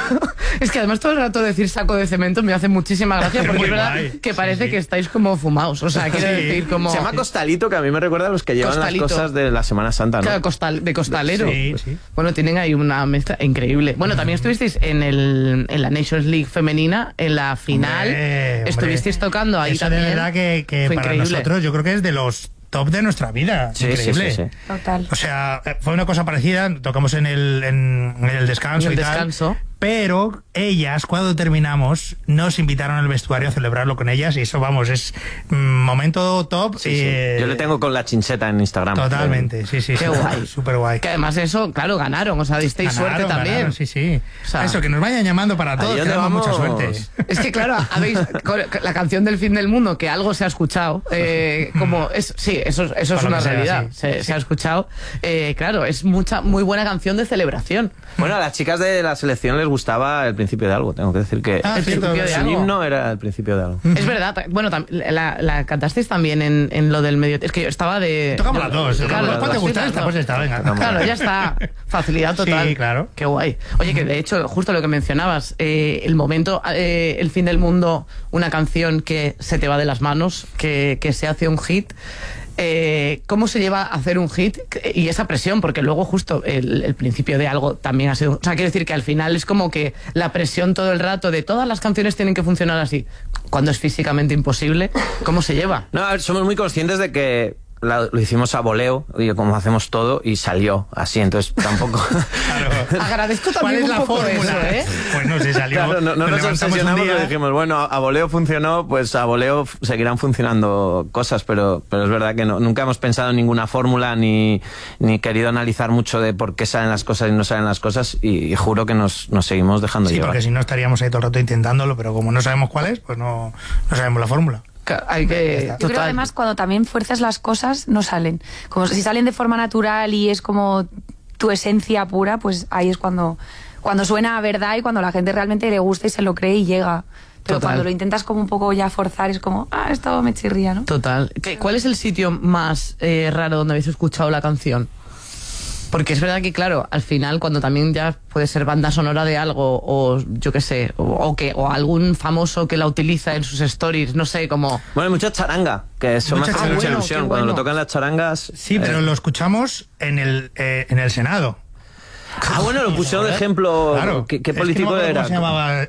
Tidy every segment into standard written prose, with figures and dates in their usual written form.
Es que además todo el rato decir saco de cemento me hace muchísima gracia porque es verdad que parece que estáis como fumados. O sea, quiero decir como... Se llama costalito, que a mí me recuerda a los que llevan Costalito. las cosas de la Semana Santa, ¿no? Claro, de costalero. Sí. Bueno, tienen ahí una mezcla increíble. Bueno, también estuvisteis en la Nations League femenina, en la final. Hombre. Estuvisteis tocando ahí eso también. de verdad que Fue para increíble. nosotros yo creo que es de los top de nuestra vida. Sí, Increíble. sí. Total. O sea, fue una cosa parecida, tocamos en el descanso En el y tal, descanso. pero ellas, cuando terminamos, nos invitaron al vestuario a celebrarlo con ellas y eso, vamos, es momento top. Sí. Yo le tengo con la chincheta en Instagram. Totalmente, sí. Qué guay. Súper guay. Que además eso, claro, ganaron. O sea, disteis suerte también. Sí. O sea, eso, que nos vayan llamando para todos, ¿a que dónde damos mucha vamos? suerte. Es que claro, habéis la canción del fin del mundo, que algo se ha escuchado, como es, sí, eso es Para lo una que sea, realidad, sí. se ha escuchado, claro, es muy buena canción de celebración. Bueno, a las chicas de la selección les gustaba el principio de algo, tengo que decir que Ah, El cierto, principio de su algo. himno era el principio de algo. Es verdad, bueno, la cantasteis también en lo del medio. Es que yo estaba de. Tocamos las dos. Claro, ¿Cuál te gusta las esta? dos. Pues esta, venga. Claro, ya está. Facilidad total. Sí, claro. Qué guay. Oye, que de hecho, justo lo que mencionabas, el momento, el fin del mundo, una canción que se te va de las manos, que se hace un hit. ¿Cómo se lleva a hacer un hit y esa presión? Porque luego justo el principio de algo también ha sido... O sea, quiero decir que al final es como que la presión todo el rato de todas las canciones tienen que funcionar así, cuando es físicamente imposible. ¿Cómo se lleva? No, a ver, somos muy conscientes de que lo hicimos a voleo, y como hacemos todo, y salió así, entonces tampoco... Claro. Agradezco ¿Cuál también es un la poco fórmula? eso, ¿eh? Pues no sé, salió. Claro, no nos levantamos un obsesionamos, día. pero dijimos, bueno, a voleo funcionó, pues a voleo seguirán funcionando cosas, pero es verdad que nunca hemos pensado en ninguna fórmula ni querido analizar mucho de por qué salen las cosas y no salen las cosas, y juro que nos seguimos dejando Sí, llevar. porque si no estaríamos ahí todo el rato intentándolo, pero como no sabemos cuál es, pues no sabemos la fórmula. Hay que... Yo creo que además cuando también fuerzas las cosas no salen. Como si salen de forma natural y es como tu esencia pura, pues ahí es cuando suena a verdad y cuando la gente realmente le gusta y se lo cree y llega. Pero Total. cuando lo intentas como un poco ya forzar es como, esto me chirría, ¿no? Total. ¿Cuál es el sitio más raro donde habéis escuchado la canción? Porque es verdad que, claro, al final, cuando también ya puede ser banda sonora de algo, o yo qué sé, o algún famoso que la utiliza en sus stories, no sé, como... Bueno, hay mucha charanga, que eso me Mucha hace charanga. mucha Bueno, ilusión. qué Cuando bueno. lo tocan las charangas... Sí, pero lo escuchamos en el Senado. Ah, bueno, lo pusieron de ejemplo. Claro. ¿Qué Es que no político me acuerdo era? ¿Cómo se llamaba?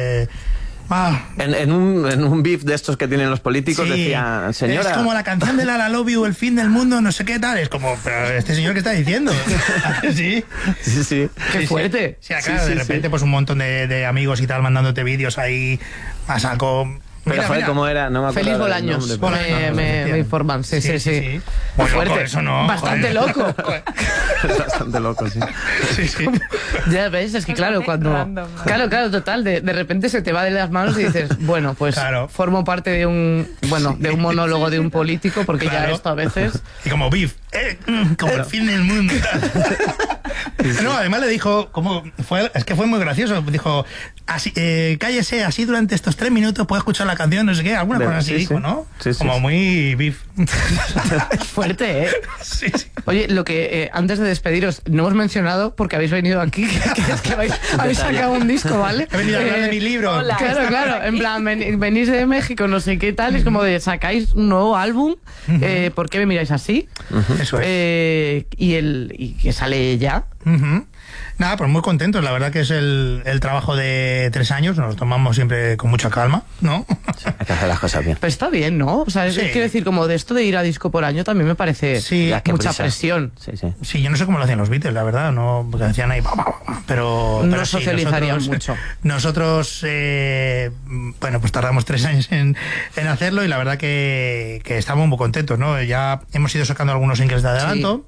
En un beef de estos que tienen los políticos Sí, decía, señora... es como la canción de La Love You, el fin del mundo, no sé qué tal. Es como, pero este señor, ¿qué está diciendo? Sí. Sí. ¡Qué fuerte! Sí, claro, de repente, pues un montón de amigos y tal mandándote vídeos ahí a saco. Pero Mira, joder, mira. ¿cómo era? No me acuerdo. Feliz del Bolaños. nombre, pero- Me informan, sí. Muy Muy loco, fuerte. eso no. Bastante joder. loco. Es bastante loco, sí. Sí. Ya ves, es que claro, cuando... Random, ¿no? Claro, total, de repente se te va de las manos y dices, bueno, pues Claro. formo parte de un monólogo de un político, porque Claro. ya esto a veces... Y como beef, como el fin del mundo. No, además le dijo, es que fue muy gracioso, dijo, así, cállese, así durante estos 3 minutos puede escuchar la canción, no sé qué, alguna cosa así Sí, dijo, sí. ¿no? Sí, como muy beef. Fuerte, ¿eh? Sí. Oye, lo que antes de despediros, no hemos mencionado, porque habéis venido aquí, que es que habéis sacado un disco, ¿vale? He venido a hablar de mi libro. hola. Claro, en plan, venís de México, no sé qué tal, es como de sacáis un nuevo álbum, ¿por qué me miráis así? Eso es. Y que sale ya. Ujú. Nada, pues muy contentos. La verdad que es el trabajo de 3 años. Nos lo tomamos siempre con mucha calma, ¿no? Hay que hacer las cosas bien. Pero está bien, ¿no? O sea, Sí. quiero decir, como de esto de ir a disco por año también me parece Sí. Ya, qué mucha prisa. presión. Sí. Sí, yo no sé cómo lo hacían los Beatles, la verdad, no, porque decían ahí, pero No sí, socializarían mucho. Nosotros, bueno, pues tardamos 3 años en hacerlo y la verdad que estamos muy contentos, ¿no? Ya hemos ido sacando algunos singles de adelanto.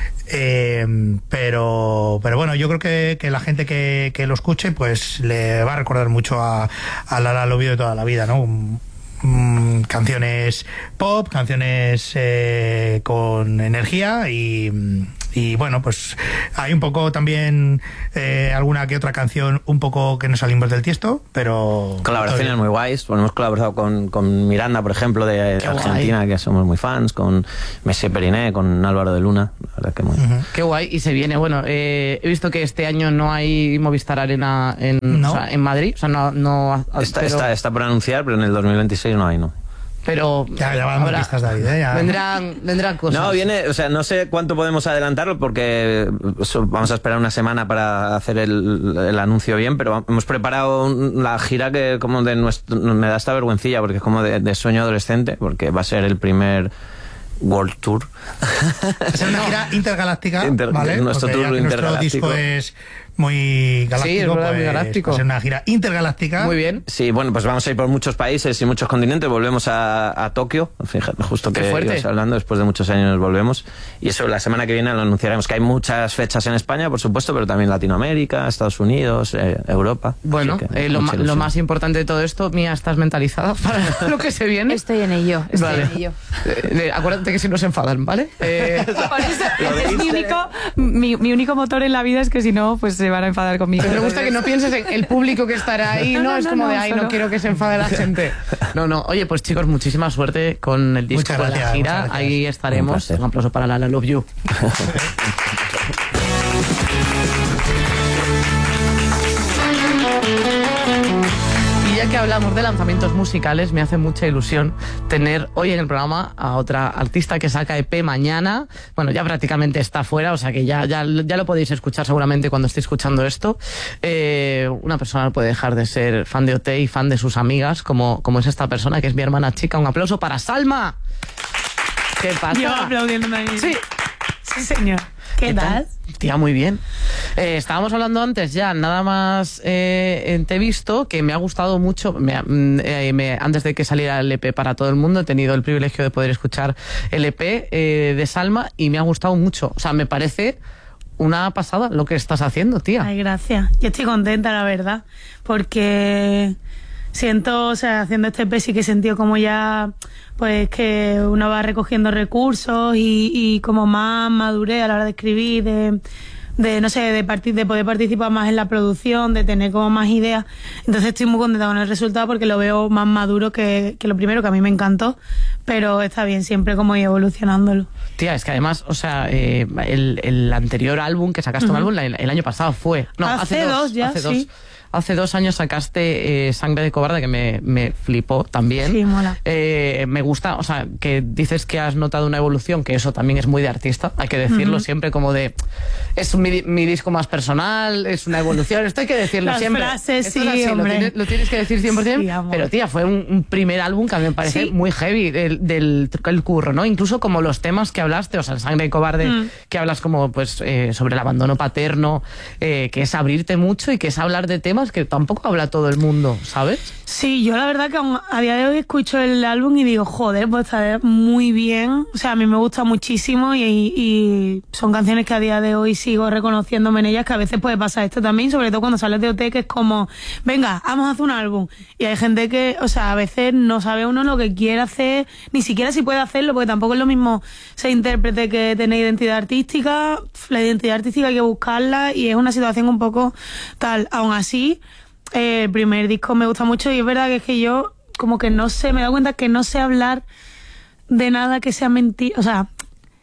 Pero bueno, yo creo que la gente que lo escuche pues le va a recordar mucho a La Love You de toda la vida, ¿no? Canciones pop, canciones con energía y Y bueno, pues hay un poco también alguna que otra canción un poco que nos salimos del tiesto, pero... Colaboraciones muy guays. Bueno, hemos colaborado con Miranda, por ejemplo, de Qué Argentina, guay. que somos muy fans, con Messi Periné, con Álvaro de Luna. La verdad que muy... Qué guay, y se viene, bueno, he visto que este año no hay Movistar Arena en, No. o sea, en Madrid, o sea, no Está por anunciar, pero en el 2026 no hay, ¿no? pero Ya vamos habrá- pistas, David, ya. vendrán cosas. No, viene, o sea, no sé cuánto podemos adelantarlo porque vamos a esperar una semana para hacer el anuncio bien, pero hemos preparado la gira que como de nuestro, me da esta vergüencilla porque es como de sueño adolescente, porque va a ser el primer World Tour. Es una gira intergaláctica, ¿vale? Nuestro Porque tour ya que nuestro intergaláctico. disco es muy galáctico, Sí, es verdad, pues muy galáctico. va a ser una gira intergaláctica. Muy bien. Sí, bueno, pues vamos a ir por muchos países y muchos continentes. Volvemos a Tokio. Fíjate, justo Qué que fuerte. ibas hablando, después de muchos años volvemos. Y eso la semana que viene lo anunciaremos. Que hay muchas fechas en España, por supuesto, pero también Latinoamérica, Estados Unidos, Europa. Bueno, Así que lo mucha lo ilusión. más importante de todo esto, Mía, ¿estás mentalizada para lo que se viene? Estoy en ello, Vale. en ello. Acuérdate que si no se enfadan, ¿vale? Por eso es mi único motor en la vida, es que si no, pues se van a enfadar conmigo. Me gusta que no pienses en el público que estará ahí, ¿no? No, Es no, como no, de, ay, no solo- quiero que se enfade la gente. No, no. Oye, pues chicos, muchísima suerte con el disco, Muchas con la gracias, gira. muchas gracias. Ahí Un estaremos. placer. Un aplauso para la Love You. Y ya que hablamos de lanzamientos musicales, me hace mucha ilusión tener hoy en el programa a otra artista que saca EP mañana. Bueno, ya prácticamente está fuera, o sea que ya lo podéis escuchar seguramente cuando estéis escuchando esto. Una persona no puede dejar de ser fan de OT y fan de sus amigas, como es esta persona, que es mi hermana chica. Un aplauso para Salma. ¿Qué pasa? Yo aplaudiéndome ahí. Sí. Sí, señor. ¿Qué tal? Tía, muy bien. Estábamos hablando antes ya, nada más te he visto, que me ha gustado mucho, antes de que saliera el EP para todo el mundo, he tenido el privilegio de poder escuchar el EP de Salma y me ha gustado mucho. O sea, me parece una pasada lo que estás haciendo, tía. Ay, gracias. Yo estoy contenta, la verdad, porque siento, o sea, haciendo este EP sí que he sentido como ya, pues que uno va recogiendo recursos y como más madurez a la hora de escribir, de no sé, de poder participar más en la producción, de tener como más ideas. Entonces estoy muy contenta con el resultado porque lo veo más maduro que lo primero, que a mí me encantó, pero está bien siempre como ir evolucionándolo. Tía, es que además, o sea, el anterior álbum que sacaste, un álbum el año pasado fue... No, Hace dos ya, sí. Hace 2 años sacaste Sangre de Cobarde, que me flipó también. Sí, mola. Me gusta, o sea, que dices que has notado una evolución, que eso también es muy de artista, hay que decirlo siempre como de... Es mi disco más personal, es una evolución, esto hay que decirlo Las siempre. frases, Esto es sí, así, hombre. lo tienes que decir 100%, Sí, amor. pero tía, fue un primer álbum que a mí me parece Sí. muy heavy del curro, ¿no? Incluso como los temas que hablaste, o sea, el Sangre de Cobarde, que hablas como pues sobre el abandono paterno, que es abrirte mucho y que es hablar de temas que tampoco habla todo el mundo, ¿sabes? Sí, yo la verdad que aún a día de hoy escucho el álbum y digo, joder, pues está muy bien. O sea, a mí me gusta muchísimo y son canciones que a día de hoy sigo reconociéndome en ellas, que a veces puede pasar esto también, sobre todo cuando sales de OT, que es como, venga, vamos a hacer un álbum. Y hay gente que, o sea, a veces no sabe uno lo que quiere hacer, ni siquiera si puede hacerlo, porque tampoco es lo mismo ser intérprete que tener identidad artística. La identidad artística hay que buscarla y es una situación un poco tal. Aún así, el primer disco me gusta mucho y es verdad que es que yo como que no sé, me he dado cuenta que no sé hablar de nada que sea mentira, o sea,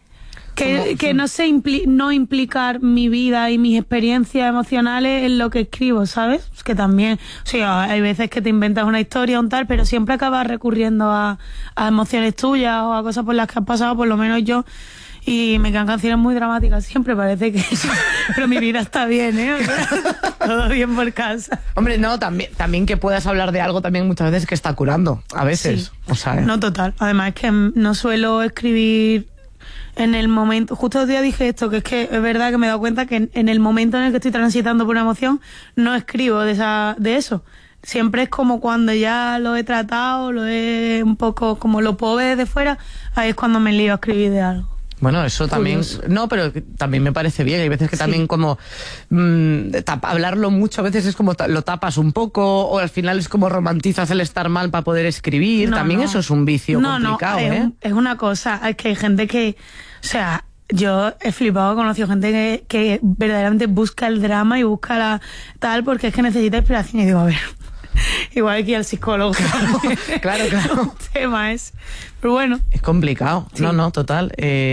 que no sé no implicar mi vida y mis experiencias emocionales en lo que escribo, ¿sabes? Es que también, o sea, hay veces que te inventas una historia o un tal, pero siempre acabas recurriendo a emociones tuyas o a cosas por las que has pasado, por lo menos yo. Y me quedan canciones muy dramáticas, siempre parece que... Pero mi vida está bien, ¿eh? O sea, todo bien por casa. Hombre, no, también que puedas hablar de algo también muchas veces que está curando, a veces. Sí. O sea, No, total. Además es que no suelo escribir en el momento... Justo el día dije esto, que es que es verdad que me he dado cuenta que en el momento en el que estoy transitando por una emoción, no escribo de eso. Siempre es como cuando ya lo he tratado, lo he un poco... Como lo puedo ver desde fuera, ahí es cuando me lío a escribir de algo. bueno, eso también... No, pero también me parece bien. Hay veces que también como... hablarlo mucho a veces es como lo tapas un poco o al final es como romantizas el estar mal para poder escribir. No, también no. eso es un vicio complicado, es, ¿eh? es una cosa, es que hay gente que, o sea, yo he flipado, he conocido gente que verdaderamente busca el drama y busca la tal porque es que necesita inspiración. Y digo, a ver, igual hay que ir al psicólogo. Claro. Un tema es. Pero bueno. Es complicado. Sí. No, total.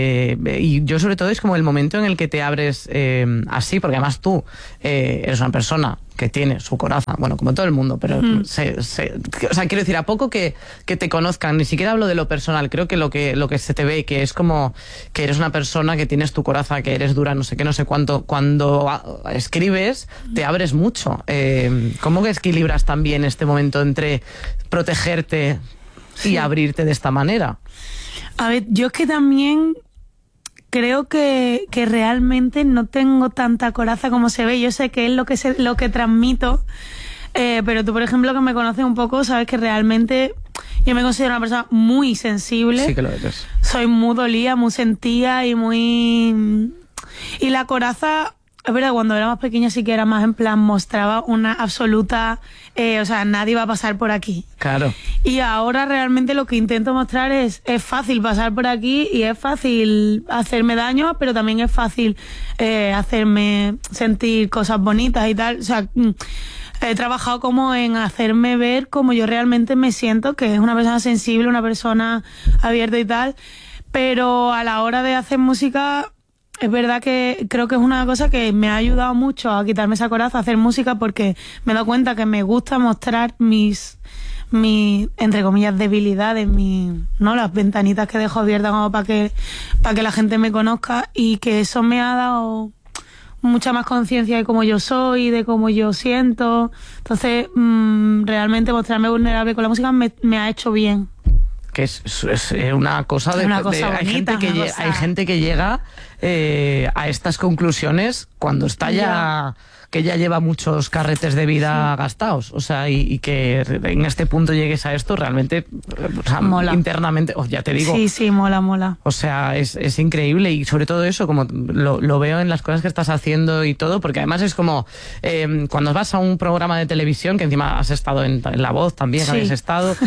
Y yo sobre todo es como el momento en el que te abres así, porque además tú eres una persona que tiene su coraza, bueno, como todo el mundo, pero o sea, quiero decir, a poco que te conozcan, ni siquiera hablo de lo personal, creo que lo que se te ve, que es como que eres una persona que tienes tu coraza, que eres dura, no sé qué, no sé cuánto, cuando escribes te abres mucho. ¿Cómo que equilibras también este momento entre protegerte y abrirte de esta manera? A ver, yo es que también creo que realmente no tengo tanta coraza como se ve. Yo sé que es lo que transmito, pero tú, por ejemplo, que me conoces un poco, sabes que realmente yo me considero una persona muy sensible. Sí que lo eres. Soy muy dolida, muy sentida y muy... Y la coraza... Es verdad, cuando era más pequeña sí que era más en plan, mostraba una absoluta... o sea, nadie va a pasar por aquí. Claro. Y ahora realmente lo que intento mostrar es fácil pasar por aquí y es fácil hacerme daño, pero también es fácil hacerme sentir cosas bonitas y tal. O sea, he trabajado como en hacerme ver como yo realmente me siento, que es una persona sensible, una persona abierta y tal. Pero a la hora de hacer música... Es verdad que creo que es una cosa que me ha ayudado mucho a quitarme esa coraza, a hacer música, porque me he dado cuenta que me gusta mostrar mis entre comillas, debilidades, ¿no? Las ventanitas que dejo abiertas como para que la gente me conozca, y que eso me ha dado mucha más conciencia de cómo yo soy, de cómo yo siento. Entonces, realmente mostrarme vulnerable con la música me ha hecho bien. Que es una cosa de, una cosa hay bonita, hay gente que llega a estas conclusiones cuando está ya que ya lleva muchos carretes de vida gastados, o sea, y que en este punto llegues a esto realmente, o sea, mola. Internamente, ya te digo. Sí, mola. O sea, es increíble, y sobre todo eso, como lo veo en las cosas que estás haciendo y todo, porque además es como cuando vas a un programa de televisión, que encima has estado en La Voz también, Sí. habéis estado,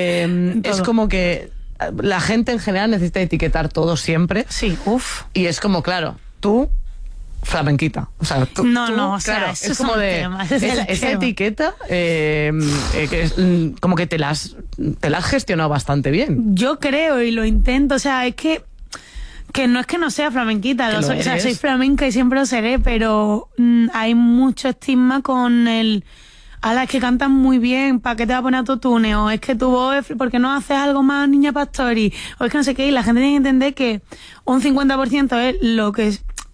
es como que la gente en general necesita etiquetar todo siempre. Sí, Y es como, claro, tú flamenquita, o sea, tú, o sea, claro, eso es como un de tema, ese es el esa tema. etiqueta que es como que te la has gestionado bastante bien. Yo creo y lo intento, o sea, es que no es que no sea flamenquita, Que lo o sea, eres. soy flamenca y siempre lo seré, pero hay mucho estigma con el... Ala, es que cantas muy bien, ¿para qué te va a poner autotune? O es que tu voz, ¿por qué no haces algo más Niña Pastori? O es que no sé qué, y la gente tiene que entender que un 50% es lo que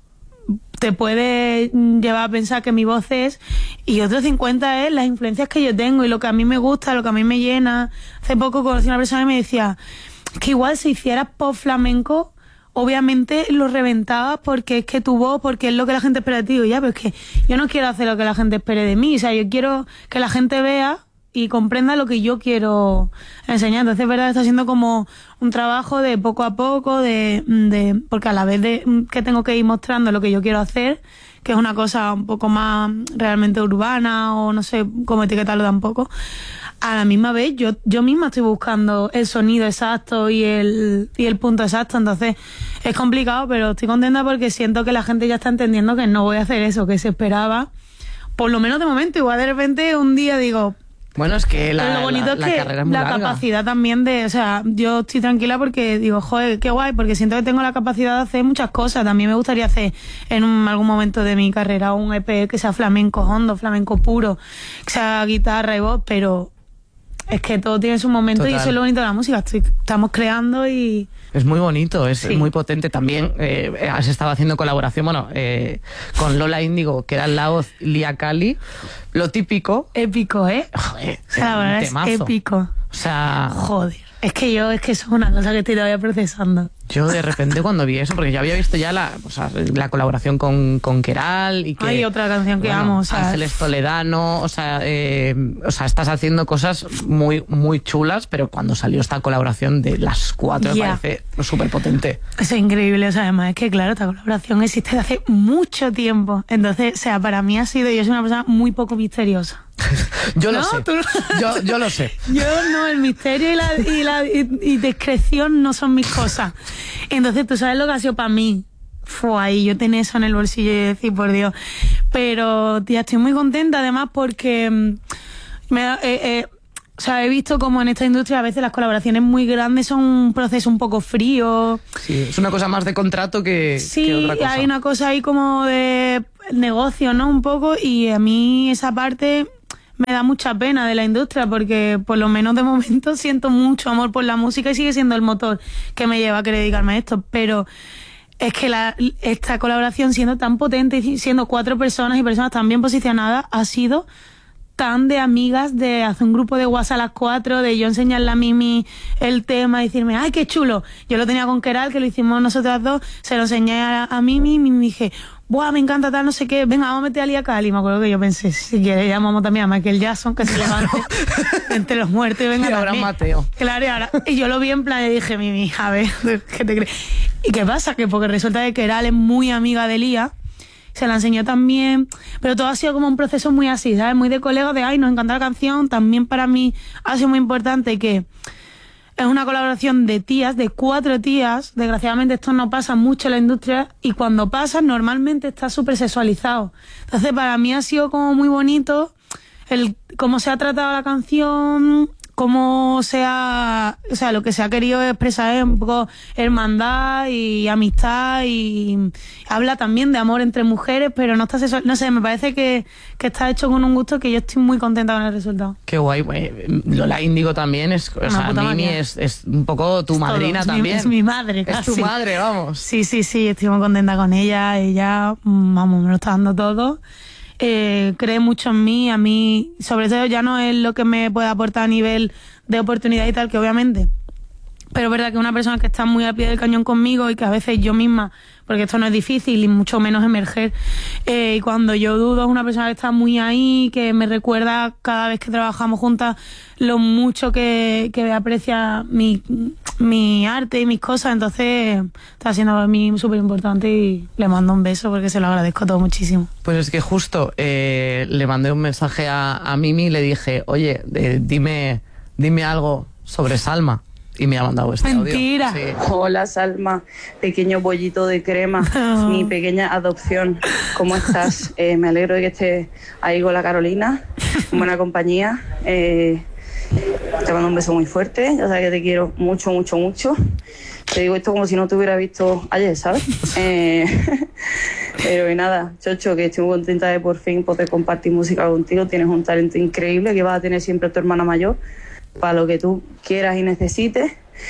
te puede llevar a pensar que mi voz es, y otro 50% es las influencias que yo tengo y lo que a mí me gusta, lo que a mí me llena. Hace poco conocí a una persona y me decía, es que igual si hicieras pop flamenco, obviamente lo reventabas porque es que tu voz, porque es lo que la gente espera de ti. Digo, ya, pero es que yo no quiero hacer lo que la gente espere de mí, o sea, yo quiero que la gente vea y comprenda lo que yo quiero enseñar. Entonces, es verdad, está siendo como un trabajo de poco a poco, porque a la vez de que tengo que ir mostrando lo que yo quiero hacer, que es una cosa un poco más realmente urbana, o no sé cómo etiquetarlo tampoco, a la misma vez yo misma estoy buscando el sonido exacto y el punto exacto. Entonces es complicado, pero estoy contenta porque siento que la gente ya está entendiendo que no voy a hacer eso que se esperaba, por lo menos de momento. Igual de repente un día digo... Bueno, es que Pero lo bonito es que carrera es muy la larga. capacidad también de... O sea, yo estoy tranquila porque digo, joder, qué guay, porque siento que tengo la capacidad de hacer muchas cosas. También me gustaría hacer en algún momento de mi carrera un EP que sea flamenco hondo, flamenco puro, que sea guitarra y voz, pero es que todo tiene su momento. Total. Y eso es lo bonito de la música. Estamos creando y... Es muy bonito, es Sí. muy potente. También has estado haciendo colaboración, con Lola Índigo, que era la voz Lia Cali. Lo típico. Épico, ¿eh? Joder, O sea, la verdad un es temazo. épico. O sea, Joder. Es que eso es una cosa que estoy todavía procesando. yo de repente cuando vi eso, porque yo había visto ya la colaboración con Keral y que... Hay otra canción que amo, o sea, Ángeles Toledano, o sea, estás haciendo cosas muy, muy chulas, pero cuando salió esta colaboración de las 4 me Ya. parece súper potente. Eso es increíble, o sea, además es que claro, esta colaboración existe desde hace mucho tiempo. Entonces, o sea, para mí yo soy una persona muy poco misteriosa. Yo lo ¿No? sé. ¿Tú no? Yo lo sé. Yo no, el misterio y discreción no son mis cosas. Entonces, tú sabes lo que ha sido para mí fue ahí yo tenía eso en el bolsillo y decir, por Dios. Pero, tía, estoy muy contenta además porque o sea, he visto como en esta industria a veces las colaboraciones muy grandes son un proceso un poco frío. Sí, es una cosa más de contrato que otra cosa. Sí, hay una cosa ahí como de negocio, ¿no? Un poco, y a mí esa parte me da mucha pena de la industria porque por lo menos de momento siento mucho amor por la música y sigue siendo el motor que me lleva a querer dedicarme a esto, pero es que esta colaboración siendo tan potente y siendo 4 personas y personas tan bien posicionadas ha sido tan de amigas, de hacer un grupo de WhatsApp a las 4, de yo enseñarle a Mimi el tema y decirme, ¡ay, qué chulo! Yo lo tenía con Keral, que lo hicimos nosotras dos, se lo enseñé a Mimi y Mimi dije, ¡buah, me encanta tal, no sé qué! Venga, vamos a meter a Lía Cali. Me acuerdo que yo pensé, si quieres llamamos también a Michael Jackson, que se levante entre los muertos y venga y ahora Mateo. Claro, y yo lo vi en plan y dije, Mimi, a ver, ¿qué te crees? ¿Y qué pasa? Que porque resulta que Keral es muy amiga de Lía, se la enseñó también, pero todo ha sido como un proceso muy así, ¿sabes? Muy de colegas de, ay, nos encanta la canción. También para mí ha sido muy importante que es una colaboración de tías, de 4 tías. Desgraciadamente esto no pasa mucho en la industria y cuando pasa normalmente está súper sexualizado. Entonces para mí ha sido como muy bonito el cómo se ha tratado la canción, cómo o sea, lo que se ha querido expresar es un poco hermandad y amistad y habla también de amor entre mujeres, pero no está sexual, no sé, me parece que está hecho con un gusto que yo estoy muy contenta con el resultado. Qué guay, güey. Lola Índigo también es, o sea, Mimi es un poco tu madrina todo. también. Es mi madre, casi. Es tu madre, vamos. Sí, estoy muy contenta con ella, vamos, me lo está dando todo. Cree mucho en mí, a mí sobre todo ya no es lo que me puede aportar a nivel de oportunidad y tal, que obviamente, pero es verdad que una persona que está muy al pie del cañón conmigo y que a veces yo misma, porque esto no es difícil y mucho menos emerger, y cuando yo dudo es una persona que está muy ahí, que me recuerda cada vez que trabajamos juntas lo mucho que aprecia mi arte y mis cosas, entonces está siendo para mí súper importante y le mando un beso porque se lo agradezco todo muchísimo. Pues es que justo le mandé un mensaje a Mimi y le dije, oye, dime algo sobre Salma. Y me ha mandado este Mentira. audio. Sí. Hola Salma, pequeño bollito de crema, mi pequeña adopción. ¿Cómo estás? Me alegro de que estés ahí con la Carolina, en buena compañía. Te mando un beso muy fuerte, ya sabes que te quiero mucho, mucho, mucho. Te digo esto como si no te hubiera visto ayer, ¿sabes? Pero y nada, Chocho, que estoy muy contenta de por fin poder compartir música contigo. Tienes un talento increíble que vas a tener siempre a tu hermana mayor para lo que tú quieras y necesites.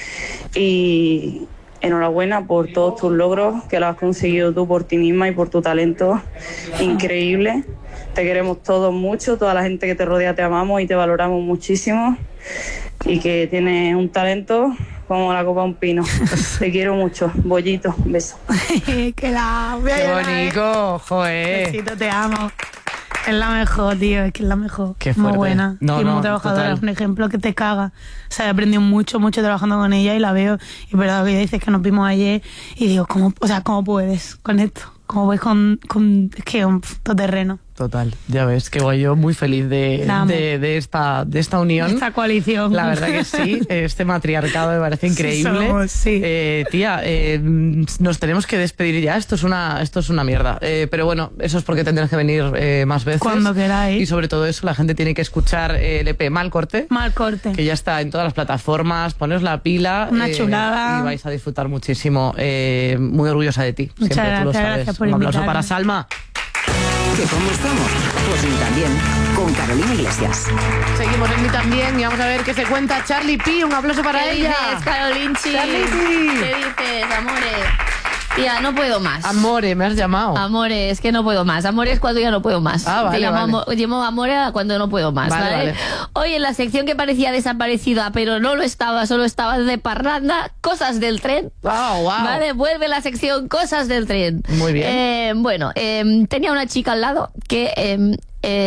Y enhorabuena por todos tus logros, que lo has conseguido tú por ti misma y por tu talento increíble. Te queremos todos mucho, toda la gente que te rodea te amamos y te valoramos muchísimo. Y que tienes un talento como la copa de un pino. Te quiero mucho. Bollito, un beso. Que la voy a Qué llorar, bonito, joder. Besito, te amo. Es la mejor, tío, es que es la mejor. Qué muy fuerte. buena. No, y muy no, trabajadora, total. es un ejemplo que te caga. O sea, he aprendido mucho trabajando con ella y la veo. Y es verdad que ella dice que nos vimos ayer y digo, ¿cómo puedes con esto? ¿Cómo puedes es que un terreno? Total, ya ves, que voy yo muy feliz de esta unión. Esta coalición. La verdad que sí, este matriarcado me parece increíble. Sí somos, sí. Tía, nos tenemos que despedir ya, esto es una mierda. Pero bueno, eso es porque tendrás que venir más veces. Cuando queráis. Y sobre todo eso, la gente tiene que escuchar el EP Mal Corte. Mal Corte. Que ya está en todas las plataformas, poneos la pila. Una chulada. Y vais a disfrutar muchísimo. Muy orgullosa de ti. Muchas Siempre, tú lo gracias, sabes. gracias por Un aplauso invitarme. para Salma. ¿Que cómo estamos? Pues ni también, con Carolina Iglesias. Seguimos en mí también y vamos a ver qué se cuenta Charlie P. Un aplauso para ¿Qué ella. dices, Carolinchi? Charlie P. ¿Qué dices, amore? Tía, no puedo más. Amore, me has llamado. Amore, es que no puedo más. Amore es cuando ya no puedo más. Ah, vale, llamo Amore a cuando no puedo más, ¿vale? Hoy en la sección que parecía desaparecida, pero no lo estaba, solo estaba de parranda, cosas del tren. Wow. Vale, vuelve la sección cosas del tren. Muy bien. Tenía una chica al lado que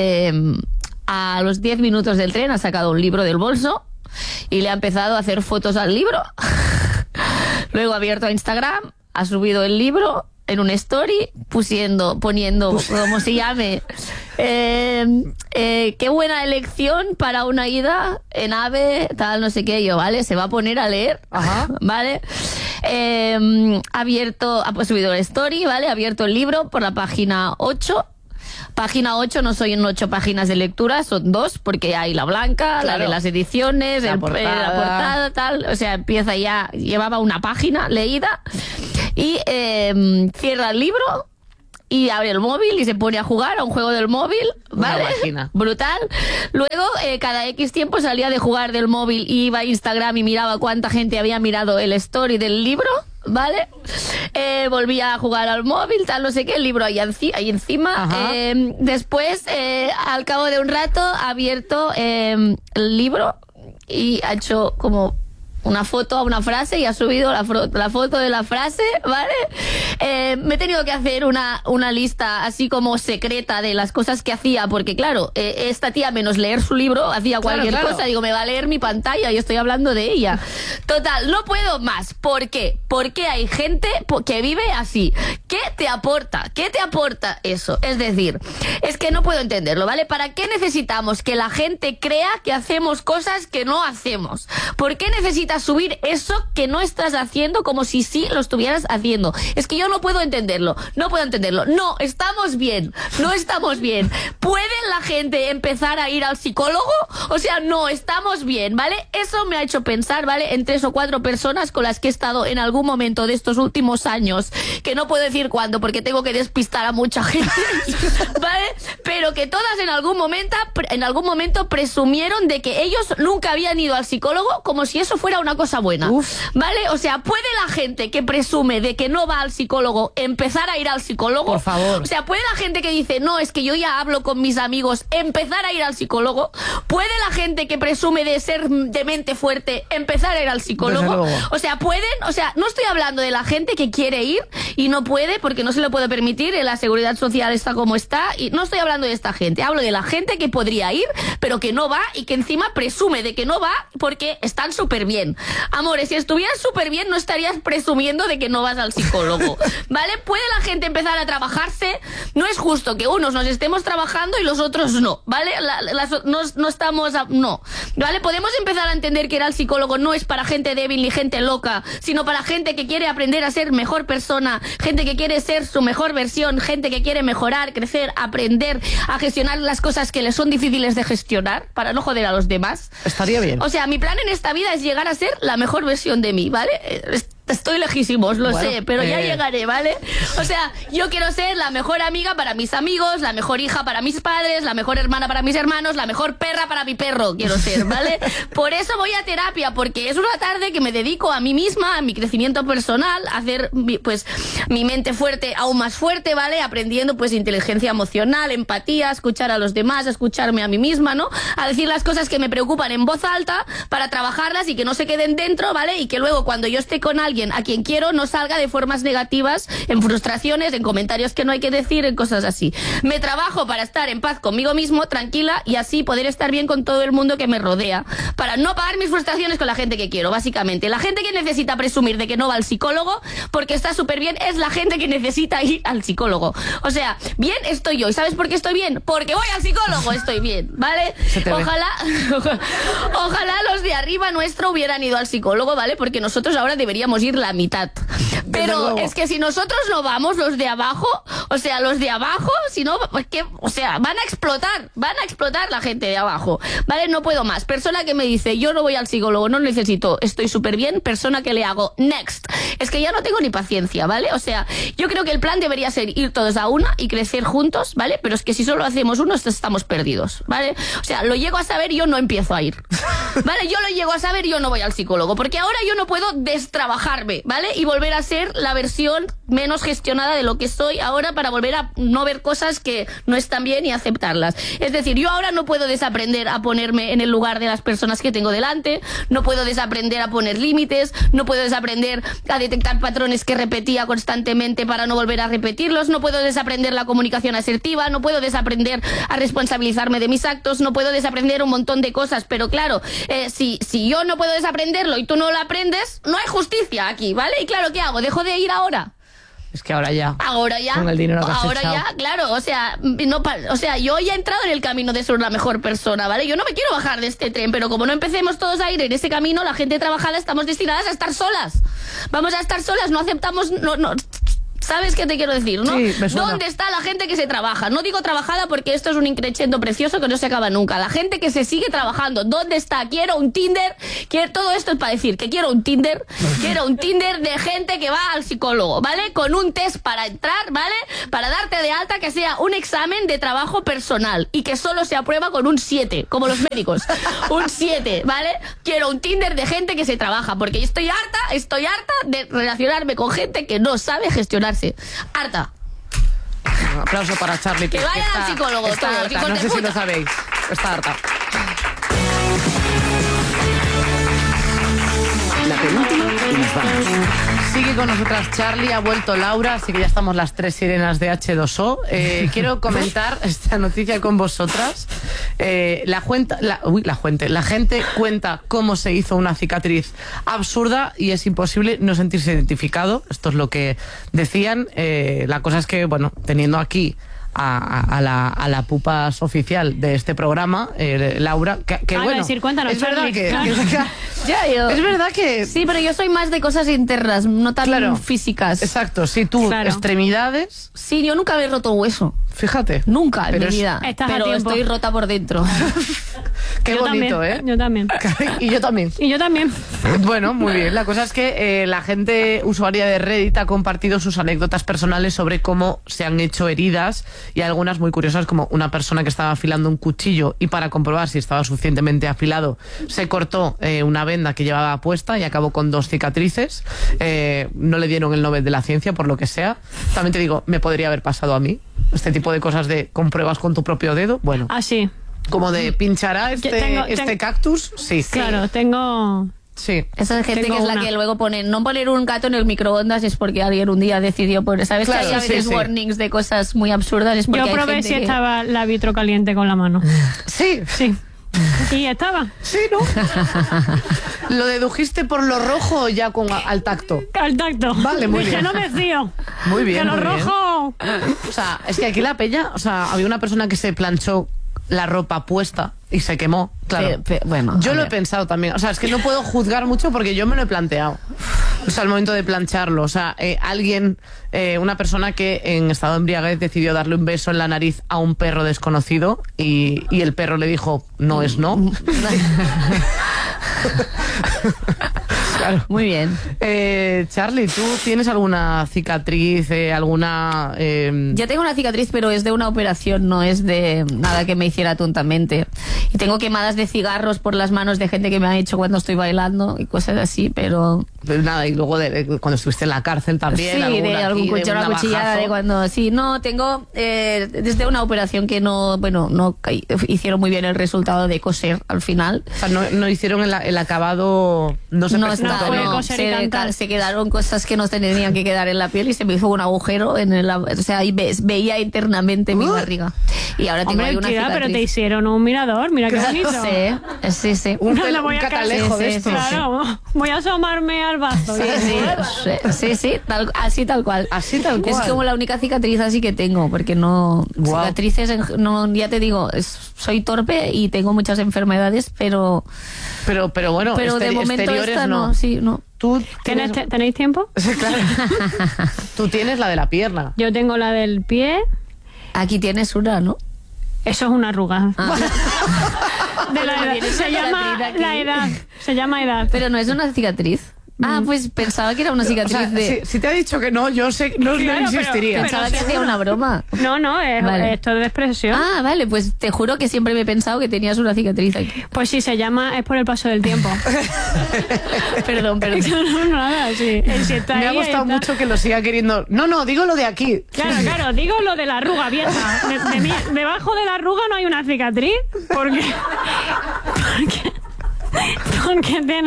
a los 10 minutos del tren ha sacado un libro del bolso y le ha empezado a hacer fotos al libro. Luego ha abierto a Instagram, ha subido el libro en un story poniendo, como se llame, qué buena elección para una ida en AVE, tal, no sé qué, yo, ¿vale? Se va a poner a leer, ¿vale? Ha subido el story, ¿vale? Ha abierto el libro por la página 8. Página 8 no son 8 páginas de lectura, son 2, porque hay la blanca, la de las ediciones, la portada, tal. O sea, empieza ya, llevaba una página leída y cierra el libro y abre el móvil y se pone a jugar a un juego del móvil, ¿vale? Una máquina. Brutal. Luego, cada X tiempo salía de jugar del móvil y iba a Instagram y miraba cuánta gente había mirado el story del libro, ¿vale? Volvía a jugar al móvil, tal, no sé qué, el libro ahí encima. Después, al cabo de un rato, ha abierto el libro y ha hecho como una foto a una frase y ha subido la foto de la frase, ¿vale? Me he tenido que hacer una lista así como secreta de las cosas que hacía, porque claro, esta tía, menos leer su libro, hacía cualquier cosa. Digo, me va a leer mi pantalla y estoy hablando de ella. Total, no puedo más. ¿Por qué? Porque hay gente que vive así. ¿Qué te aporta? ¿Qué te aporta eso? Es decir, es que no puedo entenderlo, ¿vale? ¿Para qué necesitamos que la gente crea que hacemos cosas que no hacemos? ¿Por qué necesitas subir eso que no estás haciendo como si sí lo estuvieras haciendo? Es que yo no puedo entenderlo. No estamos bien. No estamos bien. ¿Puede la gente empezar a ir al psicólogo? O sea, no estamos bien, ¿vale? Eso me ha hecho pensar, ¿vale? En 3 o 4 personas con las que he estado en algún momento de estos últimos años, que no puedo decir cuándo porque tengo que despistar a mucha gente, ¿vale? Pero que todas en algún momento presumieron de que ellos nunca habían ido al psicólogo, como si eso fuera una cosa buena, ¿vale? O sea, ¿puede la gente que presume de que no va al psicólogo empezar a ir al psicólogo? Por favor. O sea, ¿puede la gente que dice, no, es que yo ya hablo con mis amigos, empezar a ir al psicólogo? ¿Puede la gente que presume de ser de mente fuerte empezar a ir al psicólogo? O sea, ¿pueden? O sea, no estoy hablando de la gente que quiere ir y no puede porque no se lo puede permitir, la seguridad social está como está, y no estoy hablando de esta gente, hablo de la gente que podría ir, pero que no va y que encima presume de que no va porque están súper bien. Amores, si estuvieras súper bien no estarías presumiendo de que no vas al psicólogo, ¿vale? ¿Puede la gente empezar a trabajarse? No es justo que unos nos estemos trabajando y los otros no, ¿vale? No estamos... no, ¿vale? Podemos empezar a entender que ir al psicólogo no es para gente débil ni gente loca, sino para gente que quiere aprender a ser mejor persona, gente que quiere ser su mejor versión, gente que quiere mejorar, crecer, aprender a gestionar las cosas que les son difíciles de gestionar para no joder a los demás. Estaría bien. O sea, mi plan en esta vida es llegar a ser la mejor versión de mí, ¿vale? Estoy lejísimos, lo sé, pero ya llegaré, ¿vale? O sea, yo quiero ser la mejor amiga para mis amigos, la mejor hija para mis padres, la mejor hermana para mis hermanos, la mejor perra para mi perro, quiero ser, ¿vale? Por eso voy a terapia, porque es una tarde que me dedico a mí misma, a mi crecimiento personal, a hacer, pues, mi mente fuerte, aún más fuerte, ¿vale? Aprendiendo, pues, inteligencia emocional, empatía, escuchar a los demás, escucharme a mí misma, ¿no? A decir las cosas que me preocupan en voz alta para trabajarlas y que no se queden dentro, ¿vale? Y que luego cuando yo esté con alguien a quien quiero no salga de formas negativas, en frustraciones, en comentarios que no hay que decir, en cosas así. Me trabajo para estar en paz conmigo mismo, tranquila, y así poder estar bien con todo el mundo que me rodea, para no pagar mis frustraciones con la gente que quiero, básicamente. La gente que necesita presumir de que no va al psicólogo porque está súper bien es la gente que necesita ir al psicólogo. O sea, bien estoy yo. ¿Y sabes por qué estoy bien? Porque voy al psicólogo, estoy bien, ¿vale? Ojalá los de arriba nuestro hubieran ido al psicólogo, ¿vale? Porque nosotros ahora deberíamos ir la mitad. Pero es que si nosotros no vamos, los de abajo, o sea, los de abajo, si no, pues que, o sea, van a explotar la gente de abajo, ¿vale? No puedo más. Persona que me dice, yo no voy al psicólogo, no necesito, estoy súper bien. Persona que le hago, next. Es que ya no tengo ni paciencia, ¿vale? O sea, yo creo que el plan debería ser ir todos a una y crecer juntos, ¿vale? Pero es que si solo hacemos uno, estamos perdidos, ¿vale? O sea, lo llego a saber y yo no empiezo a ir, ¿vale? Yo lo llego a saber y yo no voy al psicólogo, porque ahora yo no puedo destrabajarme, ¿vale? Y volver a ser la versión menos gestionada de lo que soy ahora, para volver a no ver cosas que no están bien y aceptarlas. Es decir, yo ahora no puedo desaprender a ponerme en el lugar de las personas que tengo delante, no puedo desaprender a poner límites, no puedo desaprender a detectar patrones que repetía constantemente para no volver a repetirlos, no puedo desaprender la comunicación asertiva, no puedo desaprender a responsabilizarme de mis actos, no puedo desaprender un montón de cosas. Pero claro, si yo no puedo desaprenderlo y tú no lo aprendes, no hay justicia aquí, ¿vale? Y claro, ¿qué hago? ¿Dejo de ir ahora? Es que ahora ya. Con el dinero que has ahora echado. ya, claro, o sea, yo ya he entrado en el camino de ser la mejor persona, ¿vale? Yo no me quiero bajar de este tren, pero como no empecemos todos a ir en ese camino, la gente trabajada estamos destinadas a estar solas. Vamos a estar solas, no aceptamos, no. ¿Sabes qué te quiero decir, no? Sí, me suena. ¿Dónde está la gente que se trabaja? No digo trabajada porque esto es un increchendo precioso que no se acaba nunca. La gente que se sigue trabajando, ¿dónde está? Quiero un Tinder, todo esto es para decir que quiero un Tinder de gente que va al psicólogo, ¿vale? Con un test para entrar, ¿vale? Para darte de alta, que sea un examen de trabajo personal y que solo se aprueba con un 7, como los médicos. Un 7, ¿vale? Quiero un Tinder de gente que se trabaja, porque estoy harta de relacionarme con gente que no sabe gestionarse. Harta. Un aplauso para Charlie. Que vayan al psicólogo está todos, harta, hijos no de sé si puta. lo sabéis. Está harta. La penúltima y nos vamos. Sigue con nosotras Charlie, ha vuelto Laura, así que ya estamos las tres sirenas de H2O. Quiero comentar esta noticia con vosotras. La gente cuenta cómo se hizo una cicatriz absurda y es imposible no sentirse identificado. Esto es lo que decían. La cosa es que, bueno, teniendo aquí a la pupas oficial de este programa, Laura, que iba a bueno, decir, cuéntanos, es verdad Charlie. Ya, es verdad que Sí, pero yo soy más de cosas internas, no tan Claro. físicas. exacto, si tú Claro. extremidades, Sí, yo nunca me he roto hueso. fíjate, Nunca en Pero mi es- vida. Estás a Pero tiempo. estoy rota por dentro. qué Yo bonito, también, ¿eh? Yo también. Y yo también. Y yo también. Bueno, muy bien. La cosa es que la gente usuaria de Reddit ha compartido sus anécdotas personales sobre cómo se han hecho heridas y algunas muy curiosas, como una persona que estaba afilando un cuchillo y para comprobar si estaba suficientemente afilado se cortó una venda que llevaba puesta y acabó con 2 cicatrices. No le dieron el Nobel de la Ciencia por lo que sea. También te digo, me podría haber pasado a mí. Este tipo de cosas de compruebas con tu propio dedo. Bueno, Así. como de pinchará tengo- cactus. Sí, Claro, tengo... sí. Esa gente Tengo que es la una. que luego ponen, no poner un gato en el microondas es porque alguien un día decidió poner, ¿sabes? Claro, que hay a veces sí, sí. warnings de cosas muy absurdas, es porque Yo hay probé gente si que- estaba la vitro caliente con la mano. Sí, Sí. Y estaba. sí, ¿no? ¿Lo dedujiste por lo rojo o ya al tacto? Al tacto. Vale, muy Dije, bien. no me fío. Muy bien, Que lo muy bien. rojo. O sea, es que aquí la peña, o sea, había una persona que se planchó la ropa puesta y se quemó, claro. bueno, Yo a lo he ver. pensado también, o sea, es que no puedo juzgar mucho porque yo me lo he planteado. O sea, al momento de plancharlo, o sea, una persona que en estado de embriaguez decidió darle un beso en la nariz a un perro desconocido y el perro le dijo, no es no. Claro. Muy bien. Charlie, ¿tú tienes alguna cicatriz, alguna... Yo tengo una cicatriz, pero es de una operación, no es de nada que me hiciera tontamente. Y tengo quemadas de cigarros por las manos de gente que me ha hecho cuando estoy bailando y cosas así, pero... Nada, y luego cuando estuviste en la cárcel también. Sí, de algún aquí, una un cuchillada navajazo. de cuando... Sí, no, tengo desde una operación que no hicieron muy bien el resultado de coser al final. O sea, no hicieron el acabado... No se No presentó está, fue bien. coser y cantar. se quedaron cosas que no tenían que quedar en la piel y se me hizo un agujero en el... O sea, ahí veía internamente mi barriga. Y ahora tengo Hombre, ahí una tía, cicatriz. pero te hicieron un mirador. Mira qué bonito. Sí. Un, No la voy a catalejo caer. de Sí, estos. Claro, voy a asomarme al bazo. Sí, así tal cual. Así tal cual. Es como la única cicatriz así que tengo, porque no... Guau. Cicatrices, no, ya te digo, soy torpe y tengo muchas enfermedades, pero Pero bueno, de momento exteriores esta no. no, sí, no. Tú tienes... ¿Tenéis tiempo? Sí, claro. Tú tienes la de la pierna. Yo tengo la del pie. Aquí tienes una, ¿no? Eso es una arruga. Ah. De la Pero edad. tienes Se una llama cicatriz aquí. la edad. Se llama edad. Pero no es una cicatriz. Ah, pues pensaba que era una O cicatriz sea, de... si te ha dicho que no, yo sé, no Claro, pero- insistiría. Pensaba que hacía una broma. No, es Vale. esto de expresión. Ah, vale, pues te juro que siempre me he pensado que tenías una cicatriz aquí. Pues sí, se llama, es por el paso del tiempo. Perdón. No, nada, sí. Si está Me ha ahí, gustado está. mucho que lo siga queriendo. No, digo lo de aquí. Claro, digo lo de la arruga vieja. Debajo de la arruga no hay una cicatriz porque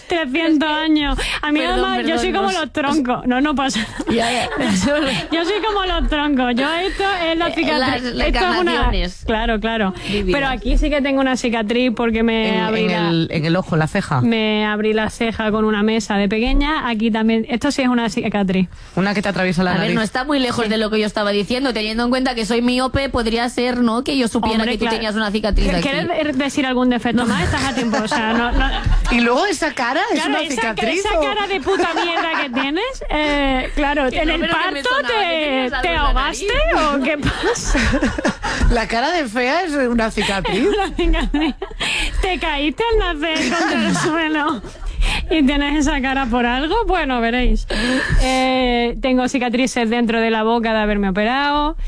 300 años. A mí además, yo soy como los troncos. No pasa nada. Yo soy como los troncos. Yo esto es la cicatriz. Las esto es una... encarnaciones. Claro. Divinas. Pero aquí sí que tengo una cicatriz porque me abrí en el ojo, en la ceja. Me abrí la ceja con una mesa de pequeña. Aquí también. Esto sí es una cicatriz. Una que te atraviesa la A nariz. ver, no está muy lejos de lo que yo estaba diciendo. Teniendo en cuenta que soy miope, podría ser, ¿no? Que yo supiera Hombre, que tú claro. tenías una cicatriz aquí. ¿Quieres decir algún defecto más? Estás a tiempo. O sea, no. Y luego esa cara es Claro, una cicatriz. esa cara de puta mierda que tienes, claro, Que en no, el pero que me parto sonaba que tenías algo te en la ahogaste o qué pasa. La cara de fea es una cicatriz. Una cicatriz. Te caíste al nacer contra el suelo y tienes esa cara por algo, bueno, veréis. Tengo cicatrices dentro de la boca de haberme operado.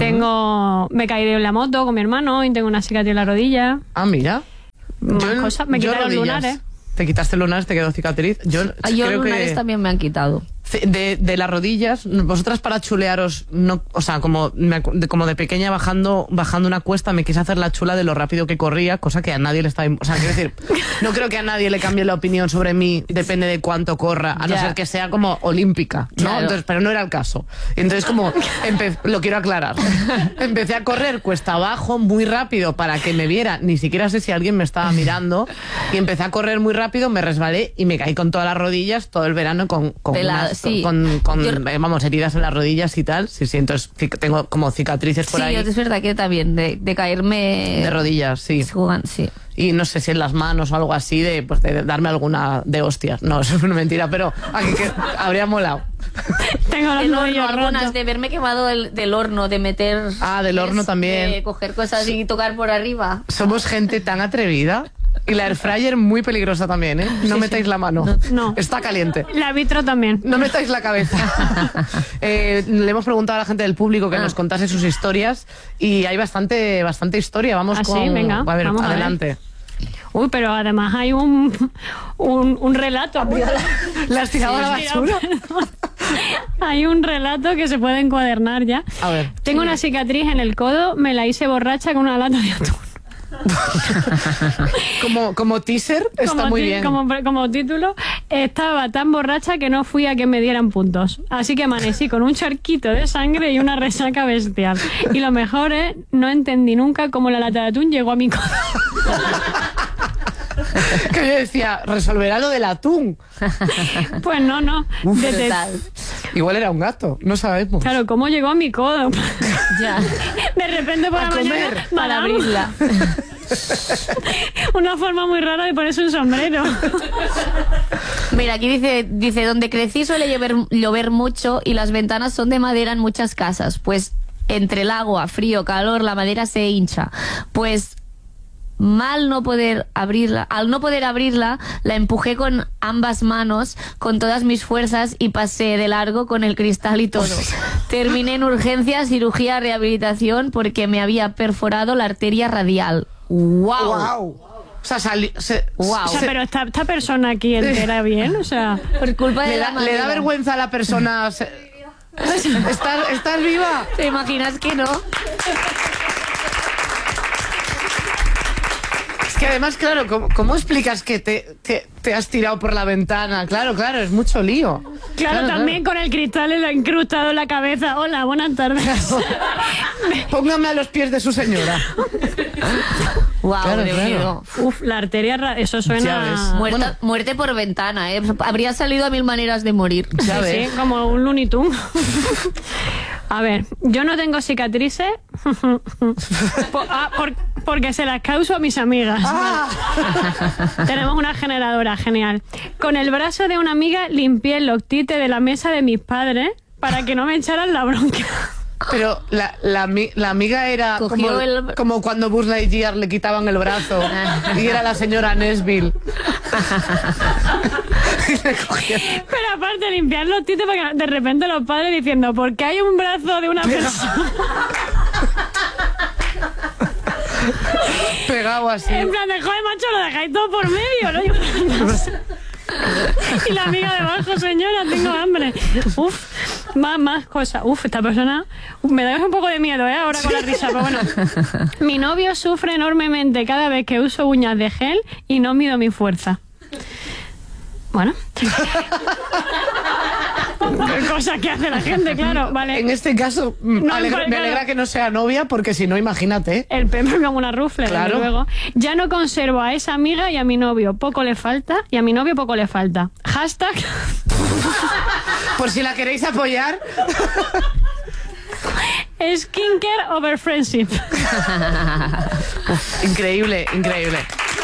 Me caí de la moto con mi hermano y tengo una cicatriz en la rodilla. Ah, mira. Más cosas. Me quitaron rodillas. lunares. Te quitaste lunares, te quedó cicatriz. Yo creo lunares que también me han quitado. de las rodillas, vosotras para chulearos, no, o sea, como de pequeña bajando una cuesta me quise hacer la chula de lo rápido que corría, cosa que a nadie le estaba... O sea, quiero decir, no creo que a nadie le cambie la opinión sobre mí, depende de cuánto corra, a no Ya. ser que sea como olímpica, ¿no? Claro. Entonces, pero no era el caso. Entonces, como, lo quiero aclarar. Empecé a correr cuesta abajo muy rápido para que me viera, ni siquiera sé si alguien me estaba mirando, y empecé a correr muy rápido, me resbalé y me caí con todas las rodillas todo el verano con Sí. vamos, heridas en las rodillas y tal. Sí, entonces tengo como cicatrices por Sí, ahí. es verdad que también de caerme... De rodillas, sí. Sí. Y no sé si en las manos o algo así, de darme alguna de hostias. No, eso es una mentira, pero aquí que habría molado. Tengo los El horno, nudillos algunas rotos. de verme quemado del horno, de meter... Ah, del horno también. De coger cosas y tocar por arriba. Somos gente tan atrevida. Y la air fryer muy peligrosa también, ¿eh? No metáis la mano. No. Está caliente. La vitro también. No metáis la cabeza. Le hemos preguntado a la gente del público que nos contase sus historias y hay bastante historia. Vamos ¿Ah, con... sí? Venga, a ver, vamos a ver. adelante. Uy, pero además hay un relato. ¿La has tirado a la basura? Hay un relato que se puede encuadernar ya. A ver. Tengo una cicatriz en el codo, me la hice borracha con una lata de atún. Como teaser, está muy bien. Como título, estaba tan borracha que no fui a que me dieran puntos. Así que amanecí con un charquito de sangre y una resaca bestial. Y lo mejor es, no entendí nunca cómo la lata de atún llegó a mi codo. Que yo decía, resolverá lo del atún. Pues no. Igual era un gato, no sabemos. Claro, ¿cómo llegó a mi codo? Ya. De repente por A la mañana, comer, Para madame, abrirla. una forma muy rara de ponerse un sombrero. Mira, aquí dice, donde crecí suele llover mucho y las ventanas son de madera en muchas casas. Pues entre el agua, frío, calor, la madera se hincha. Pues al no poder abrirla, la empujé con ambas manos, con todas mis fuerzas y pasé de largo con el cristal y todo. Terminé en urgencias, cirugía, rehabilitación porque me había perforado la arteria radial. ¡Wow! ¡Wow! O sea, Wow. O sea, pero esta persona aquí entera bien, o sea... Por culpa de le la da madera. vergüenza a la persona. ¿Estás viva? ¿Te imaginas que no? Es que además, claro, ¿cómo explicas que te has tirado por la ventana? Claro, es mucho lío. Claro, también con el cristal incrustado en la cabeza. Hola, buenas tardes. Póngame a los pies de su señora. Wow, Claro, Dios claro. mío. Uf, la arteria, eso Ya ves. suena... Muerte por ventana, ¿eh? Habría salido a 1000 maneras de morir. Ya Sí, ves. sí, como un Looney Tunes. A ver, yo no tengo cicatrices porque se las causo a mis amigas. Tenemos una generadora, genial. Con el brazo de una amiga limpié el loctite de la mesa de mis padres para que no me echaran la bronca. Pero la amiga era Cogió como cuando Buzz Lightyear le quitaban el brazo y era la señora Nesbill. Pero aparte limpiar los tites porque de repente los padres diciendo, ¿por qué hay un brazo de una persona? Pegado así. En plan de, joder, macho, lo dejáis todo por medio, ¿no? Y la amiga debajo, señora, tengo hambre. Uf, más cosas. Uf, esta persona... me da un poco de miedo, ahora con la risa, pero bueno. Mi novio sufre enormemente cada vez que uso uñas de gel y no mido mi fuerza. Bueno. Cosas que hace la gente, claro, vale. En este caso, me alegra que no sea novia, porque si no, imagínate. El pelo como una rufle, claro. Luego. Ya no conservo a esa amiga y a mi novio poco le falta, y a mi novio poco le falta. Hashtag. Por si la queréis apoyar. Skincare over friendship. Increíble, increíble.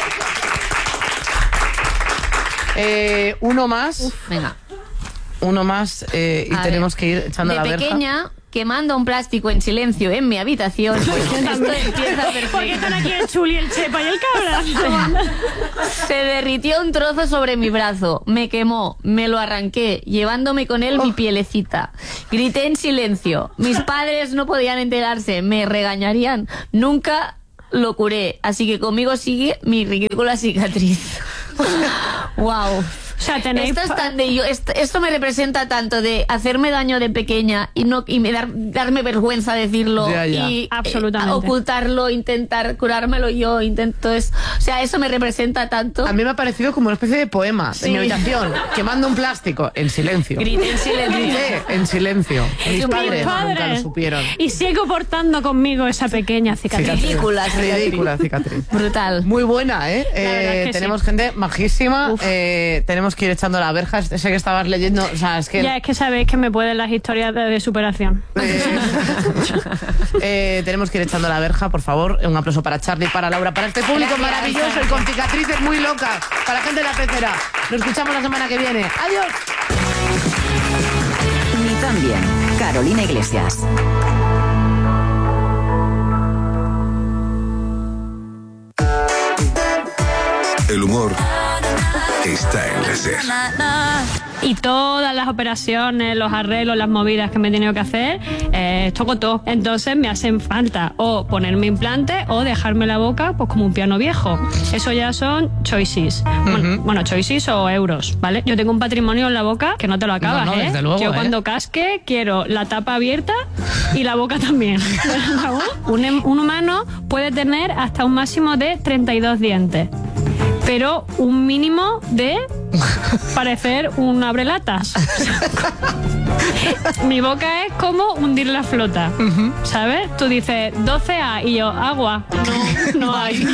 Uno más. Venga. Uno más y tenemos que ir echando la verja. De pequeña, quemando un plástico en silencio en mi habitación. Esto empieza perfecto. ¿Por qué están aquí el Chuli, el Chepa y el Cabra? Se derritió un trozo sobre mi brazo, me quemó, me lo arranqué, llevándome con él mi pielecita. Grité en silencio. Mis padres no podían enterarse, me regañarían. Nunca lo curé, así que conmigo sigue mi ridícula cicatriz. Wow. O sea, tenéis... Esto me representa tanto de hacerme daño de pequeña y darme vergüenza decirlo y absolutamente ocultarlo, intentar curármelo yo, intento eso. O sea, eso me representa tanto. A mí me ha parecido como una especie de poema Sí. en mi habitación, quemando un plástico en silencio. Grité en silencio. Grité en silencio. Mis padres nunca lo supieron. Y sigo portando conmigo esa pequeña cicatriz. Ridícula cicatriz. Brutal. Muy buena, ¿eh? La verdad es que tenemos sí. gente majísima. Tenemos que ir echando la verja. Sé que estabas leyendo. O sea, es que. Ya es que sabéis que me pueden las historias de superación. Tenemos que ir echando la verja, por favor. Un aplauso para Charlie, para Laura, para este público maravilloso y con cicatrices muy locas. Para la gente de la pecera. Nos escuchamos la semana que viene. ¡Adiós! Ni tan bien. Carolina Iglesias. El humor está en la SER. Y todas las operaciones, los arreglos, las movidas que me he tenido que hacer, toco todo. Entonces me hacen falta o ponerme implante o dejarme la boca pues como un piano viejo. Eso ya son choices. Bueno, choices o euros, ¿vale? Yo tengo un patrimonio en la boca que no te lo acabas, No, desde luego, Yo cuando casque quiero la tapa abierta y la boca también. Un humano puede tener hasta un máximo de 32 dientes. Pero un mínimo de parecer un abrelatas. Mi boca es como hundir la flota, ¿sabes? Tú dices 12A y yo, agua. No hay.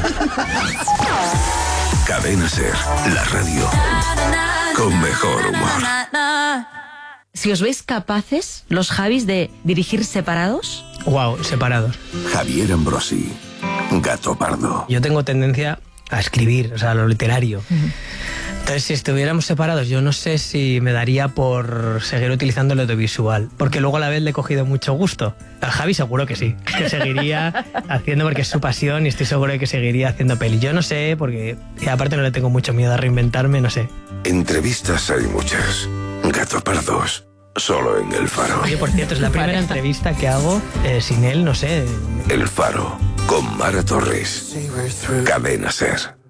Cadena SER, la radio con mejor humor. Si os veis capaces, los Javis, de dirigir separados. Wow, separados. Javier Ambrosi, Gato Pardo. Yo tengo tendencia a escribir, o sea, a lo literario. Entonces, si estuviéramos separados, yo no sé si me daría por seguir utilizando el audiovisual, porque luego a la vez le he cogido mucho gusto. Al Javi seguro que sí, que seguiría haciendo porque es su pasión y estoy seguro de que seguiría haciendo peli. Yo no sé, porque y aparte no le tengo mucho miedo a reinventarme, no sé. Entrevistas hay muchas. Gato Pardos, solo en El Faro. Oye, por cierto, es la primera entrevista que hago sin él, no sé. El Faro, con Mara Torres. Cadena SER.